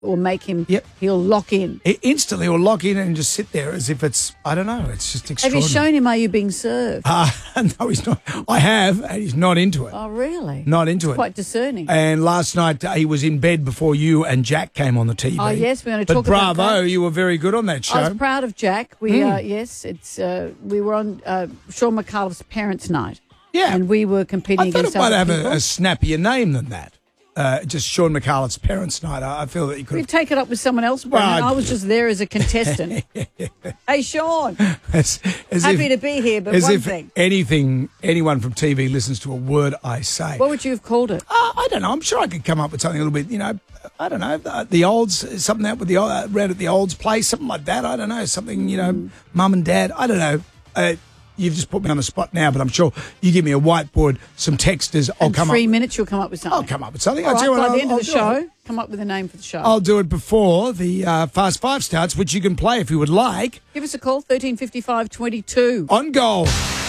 will make him, Yep. he'll lock in. Instantly will lock in and just sit there as if it's, I don't know, it's just Have extraordinary. you shown him Are You Being Served? No, he's not. I have, and he's not into it. Oh, really? Not into it. Quite discerning. And last night he was in bed before you and Jack came on the TV. Oh, yes, we're going to talk But about bravo, that. you were very good on that show. I was proud of Jack. We yes, it's we were on Sean McAuliffe's parents' night. Yeah. And we were competing I thought against it might other have people. a snappier name than that. Just Sean McAuliffe's parents' night. I feel that you could You have... take it up with someone else, Brian. Well, I was just there as a contestant. Hey, Sean, as happy to be here, but as one if thing. anyone from TV listens to a word I say. What would you have called it? I don't know. I'm sure I could come up with something a little bit, I don't know, the olds, something out with the around at the olds place, something like that. I don't know, something, mum and dad. I don't know. You've just put me on the spot now, but I'm sure you give me a whiteboard, some texters, I'll In come 3 up. minutes, you'll come up with something. I'll come up with something. All I'll right, tell you what, by the end of I'll the do show, it. come up with a name for the show. I'll do it before the Fast Five starts, which you can play if you would like. Give us a call, 1355 22. On goal.